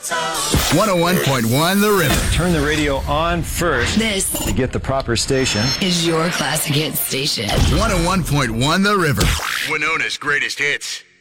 101.1 The River. Turn the radio on first This to get the proper station. is your classic hit station. 101.1 The River. Winona's greatest hits.